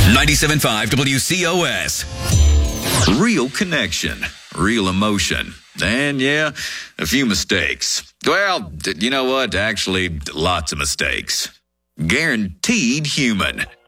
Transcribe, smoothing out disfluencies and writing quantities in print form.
97.5 WCOS. Real connection, real emotion, and yeah, a few mistakes. Well, you know what? Actually, lots of mistakes. Guaranteed human.